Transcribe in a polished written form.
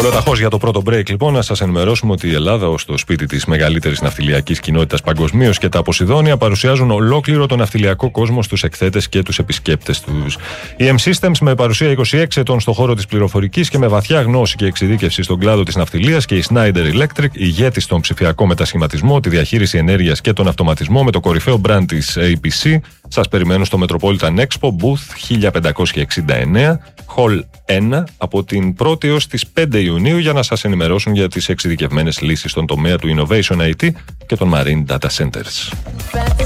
Ολοταχώς για το πρώτο break, λοιπόν, να σας ενημερώσουμε ότι η Ελλάδα, ως το σπίτι της μεγαλύτερης ναυτιλιακής κοινότητας παγκοσμίως, και τα Ποσειδώνια παρουσιάζουν ολόκληρο τον ναυτιλιακό κόσμο στους εκθέτες και τους επισκέπτες τους. Η M-Systems, με παρουσία 26 ετών στον χώρο της πληροφορικής και με βαθιά γνώση και εξειδίκευση στον κλάδο της ναυτιλίας, και η Schneider Electric, ηγέτης στον ψηφιακό μετασχηματισμό, τη διαχείριση ενέργειας και τον αυτοματισμό, με το κορυφαίο brand της APC, σας περιμένουν στο Metropolitan Expo, booth 1569, Hall 1, από την 1η έως τις 5 Ιουνίου, για να σας ενημερώσουν για τις εξειδικευμένες λύσεις στον τομέα του Innovation IT και των Marine Data Centers.